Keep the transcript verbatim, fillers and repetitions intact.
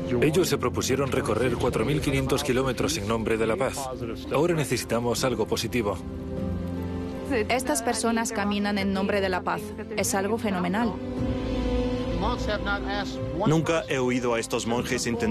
Ellos se propusieron recorrer cuatro mil quinientos kilómetros en nombre de la paz. Ahora necesitamos algo positivo. Estas personas caminan en nombre de la paz. Es algo fenomenal. Nunca he oído a estos monjes intentar